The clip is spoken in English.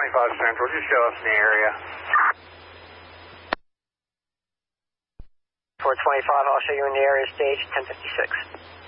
Central, just show us in the area. 425, I'll show you in the area, stage 1056.